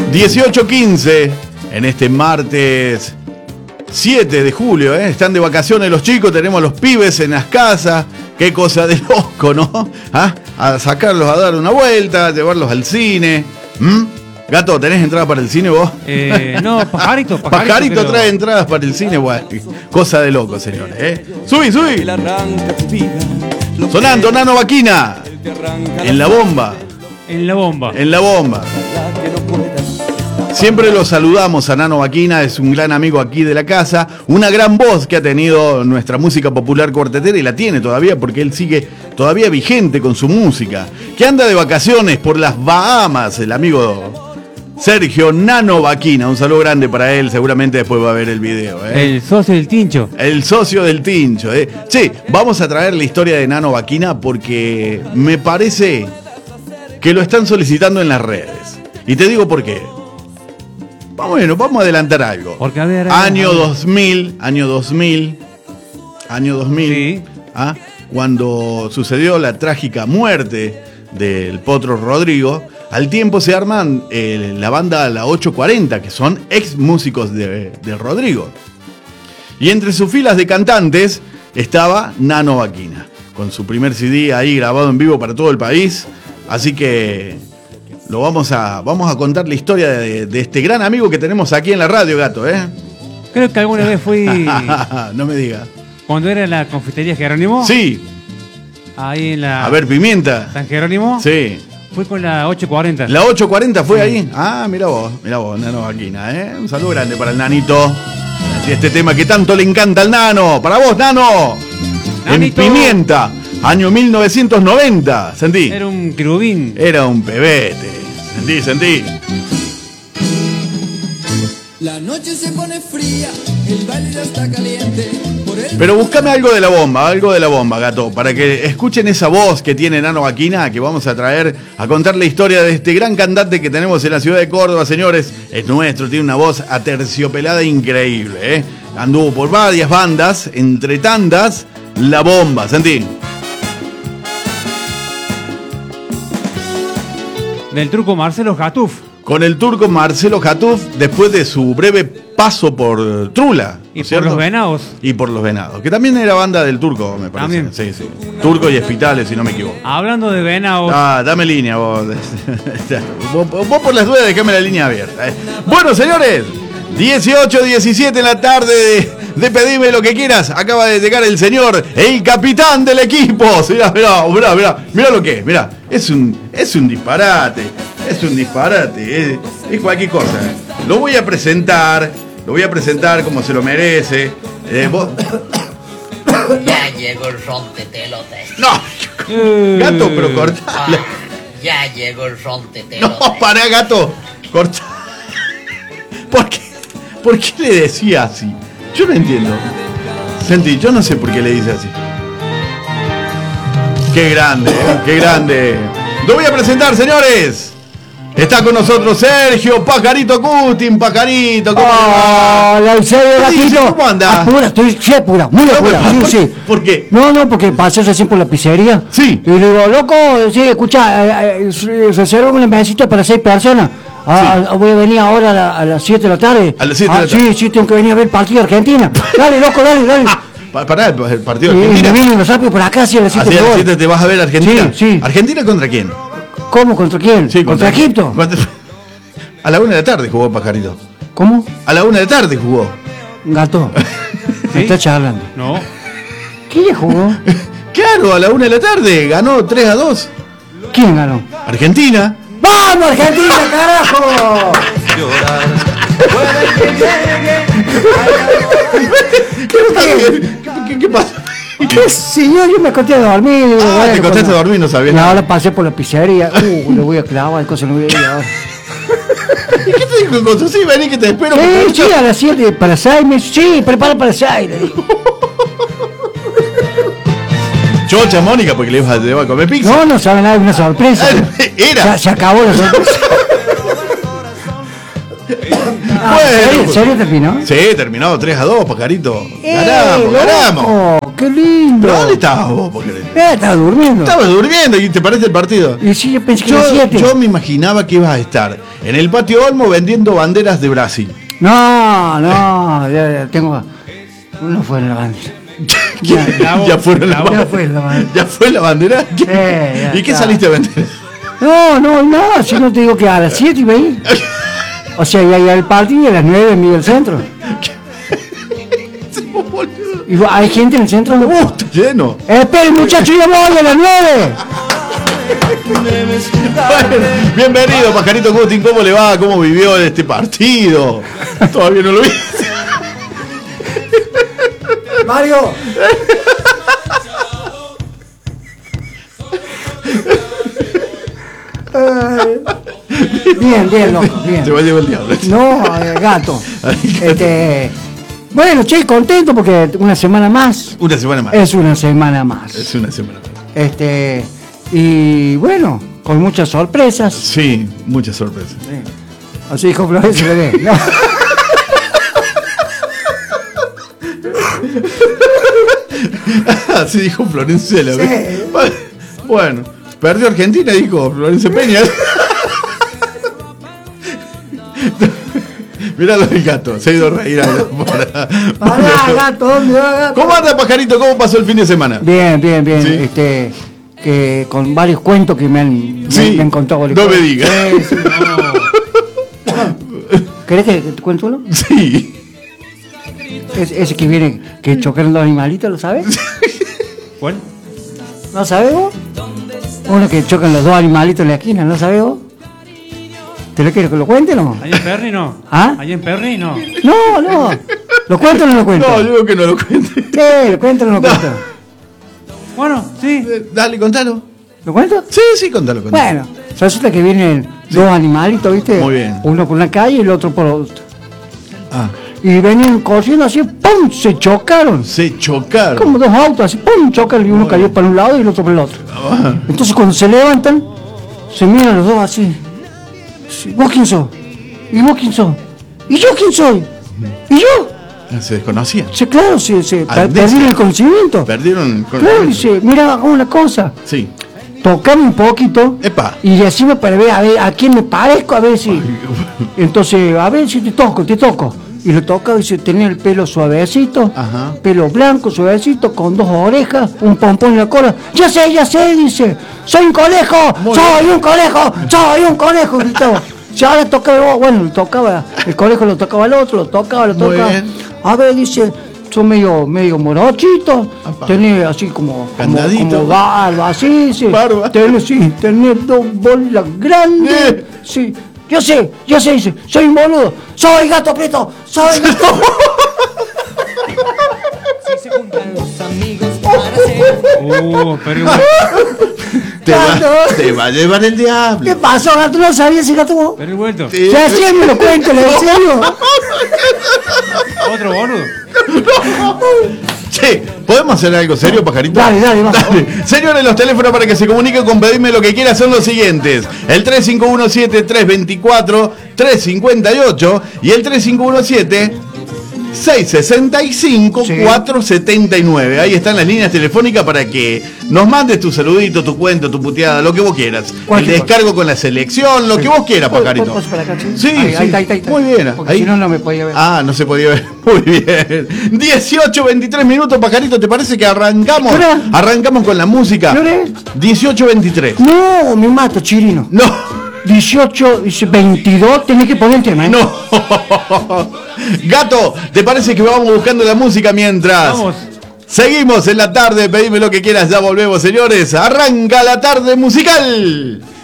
18:15 en este martes 7 de julio, ¿eh? Están de vacaciones los chicos, tenemos a los pibes en las casas. Qué cosa de loco, ¿no? ¿Ah? A sacarlos a dar una vuelta, a llevarlos al cine. Gato, ¿tenés entradas para el cine vos? No, Pajarito. Pajarito trae entradas para el cine, bueno, cosa de loco, señores, ¿eh? ¡Subí! Sonando Nano Vaquina. En la bomba. En la bomba. Siempre lo saludamos a Nano Vaquina, es un gran amigo aquí de la casa, una gran voz que ha tenido nuestra música popular cuartetera y la tiene todavía porque él sigue todavía vigente con su música. Que anda de vacaciones por las Bahamas, el amigo Sergio Nano Vaquina. Un saludo grande para él, seguramente después va a ver el video. El socio del Tincho. El socio del Tincho. Che, vamos a traer la historia de Nano Vaquina porque me parece que lo están solicitando en las redes. Y te digo por qué. Bueno, vamos a adelantar algo. Porque a ver, año 2000, sí. ¿Ah? Cuando sucedió la trágica muerte del Potro Rodrigo, al tiempo se arman la banda La 840, que son ex músicos de Rodrigo. Y entre sus filas de cantantes estaba Nano Vaquina, con su primer CD ahí grabado en vivo para todo el país. Así que vamos a contar la historia de este gran amigo que tenemos aquí en la radio, Gato, ¿eh? Creo que alguna vez fui... No me digas. Cuando era la confitería Jerónimo. Sí. Ahí en la... A ver, Pimienta. San Jerónimo. Sí. Fui con la 840. ¿La 840 fue ahí? Ah, mira vos, Nano Vaquina, ¿eh? Un saludo grande para el Nanito. Y este tema que tanto le encanta al Nano. Para vos, Nano. Nanito. En Pimienta. Año 1990, sentí. Era un querubín. Era un pebete. Sentí. La noche se pone fría, el baile ya está caliente. Pero búscame algo de la bomba, Gato, para que escuchen esa voz que tiene Nano Vaquina, que vamos a traer a contar la historia de este gran cantante que tenemos en la ciudad de Córdoba, señores. Es nuestro, tiene una voz aterciopelada increíble, ¿eh? Anduvo por varias bandas, entre tantas, La Bomba, sentí. Del turco Marcelo Jatuf. Con el turco Marcelo Jatuf, después de su breve paso por Trula. Y por los Venados. Y por los Venados, que también era banda del turco, me parece. También. Sí. Turco y Espitales, si no me equivoco. Hablando de Venados. Dame línea vos. Vos por las dudas dejame la línea abierta. Bueno, señores, 18:17 en la tarde de Pedime lo que quieras. Acaba de llegar el señor, el capitán del equipo. Mirá lo que es. Mirá, es un disparate. Es cualquier cosa. Lo voy a presentar como se lo merece. Vos... Ya llegó el rompetelote. No, Gato, pero cortala. Ya llegó el rompetelote. No, pará, Gato, corta. ¿Por qué le decía así? Yo no entiendo. Sentí, yo no sé por qué le dice así. Qué grande. Lo voy a presentar, señores. Está con nosotros Sergio Pajarito Custin. Pajarito, ¿cómo va? Hola, Eusebio, gatito. ¿Cómo andás? Apura, estoy apura, muy apura. Sí. ¿Por qué? No, porque pasé recién por la pizzería. Sí. Y le digo, loco, sí, escucha, reserva un mesita para 6 personas. Voy a venir ahora a las 7 de la tarde. ¿A las 7 de la tarde? Sí, tengo que venir a ver el partido de Argentina. Dale, loco, dale. Pará, el partido de Y Argentina. me vine rápido por acá, sí, a las 7 ¿Así a las de 7 te vas a ver Argentina? Sí. ¿Argentina contra quién? ¿Cómo? ¿Contra quién? Sí, ¿Contra Egipto? A la 1 de la tarde jugó Pajarito. ¿Cómo? A la 1 de la tarde jugó. Gato. ¿Me está charlando? No. ¿Quién jugó? Claro, a la 1 de la tarde. Ganó 3-2. ¿Quién ganó? Argentina. ¡Vamos, Argentina, carajo! ¿Qué pasa? ¿Qué señor? Yo me acosté a dormir. Te acostaste a dormir, no sabías Y nada. ahora pasé por la pizzería. Le voy a clavar, cosas no voy a ir ahora. ¿Y qué te dijo el coso? Sí, vení que te espero. Sí, a las 7 para 6. Sí, prepara para 6. Chocha, Mónica, porque le ibas a comer pizza. No saben nada, es una sorpresa. Era. Se acabó la sorpresa. Bueno, ¿En serio terminó? Sí, terminado 3-2, Pajarito. Ganamos. qué lindo. ¿Pero dónde estabas vos, Pajarito? Estaba durmiendo. Estabas durmiendo y te parece el partido. Y sí, yo pensé que era 7. Yo me imaginaba que ibas a estar en el patio Olmo vendiendo banderas de Brasil. No, ya tengo. Uno fue en la bandera. Ya fueron la Ya fue la bandera. ¿Ya fue la bandera? ya ¿Y qué está. saliste a vender? No, si no te digo que a las 7 iba a ir. O sea, ya el partido y a las 9 en medio del centro. Y hay gente en el centro. Está lleno. Espera, muchacho, yo voy a las 9. Bueno, bienvenido, Pajarito Gustin. ¿Cómo le va? ¿Cómo vivió este partido? Todavía no lo vi. Mario. Bien, loco, bien. Se va a llevar el diablo. No, gato. Bueno, che, contento porque una semana más. Una semana más. Es una semana más. Es una semana más. Y bueno, con muchas sorpresas. Sí, muchas sorpresas. Así dijo Florencia Bebé. No. Así dijo Florencia la Sí. Bueno, perdió Argentina, dijo Florencia Peña. Miralo el gato, se ha ido a reír. Pará, gato, ¿dónde va, gato? ¿Cómo anda, Pajarito? ¿Cómo pasó el fin de semana? Bien. Sí. Que con varios cuentos que me han contado. No me digas. Sí. ¿Querés que te cuente uno? Sí. Ese que viene, que chocaron dos animalitos, ¿lo sabes? ¿Cuál? ¿No sabes vos? Uno que chocan los dos animalitos en la esquina, ¿no sabes vos? ¿Te lo quieres que lo cuente o no? ¿Allá en Perni no? ¿Ah? ¿Allá en Perni no? No. ¿Lo cuento o no lo cuento? No, yo digo que no lo cuente. ¿Qué? ¿Lo cuento o no lo cuento? Bueno, sí. Dale, contalo. ¿Lo cuento? Sí, contalo. Bueno, resulta que vienen dos animalitos, ¿viste? Muy bien. Uno por una calle y el otro por otra. Ah, Y venían corriendo así, ¡pum! Se chocaron. se chocaron. Como dos autos, así, ¡pum! Chocan y uno cayó para un lado y el otro para el otro. Entonces cuando se levantan, se miran los dos así. Sí, ¿vos quién sos? ¿Y vos quién sos? ¿Y yo quién soy? ¿Y yo? Se desconocían. Sí, claro, perdieron el conocimiento. Perdieron con Claro, dice, mira, hagamos una cosa. Sí. Tocame un poquito. Epa. Y decime para ver, a ver, a quién me parezco, a ver si. Entonces, a ver si te toco. Y lo toca, dice, tenía el pelo suavecito, Ajá. pelo blanco, suavecito, con dos orejas, un pompón en la cola. Ya sé, dice, soy un conejo, soy un conejo, gritaba. Si ahora tocaba, bueno, lo tocaba, el conejo lo tocaba al otro, lo tocaba. Muy bien. A ver, dice, son medio morochito, Apa. tenés así como Candadito. barba, así, sí. Barba. Tenés dos bolas grandes, sí. Yo sé, dice, soy un boludo, soy gato preto, soy gato. Si se juntan los amigos para hacer Pero igual. Te va a llevar el ¿Qué diablo. pasó, gato? ¿No sabías ese gato? Pero vuelto. Sí. Ya sí me lo cuento, ¿en serio? Otro boludo. Che, ¿podemos hacer algo serio, Pajarito? Dale, va. Señores, los teléfonos para que se comuniquen con Pedime lo que quiera son los siguientes. El 3517-324-358 y el 3517-665-479. Ahí están las líneas telefónicas para que nos mandes tu saludito, tu cuento, tu puteada, lo que vos quieras. Cualquier El descargo con la selección, lo que vos quieras, Pajarito. ¿Puedo para acá, sí? Sí, Ahí está. muy bien. Porque Ahí. si no, no me podía ver. Ah, no se podía ver. Muy bien. 18:23 minutos, Pajarito. ¿Te parece que arrancamos? ¿Qué hora? Arrancamos con la música. ¿Qué hora es? 18:23. No, me mato, chirino. No. 18, dice 22, tenés que poner el tema, ¿eh? No. Gato, ¿te parece que vamos buscando la música mientras? Vamos. Seguimos en la tarde. Pedime lo que quieras. Ya volvemos, señores. Arranca la tarde musical.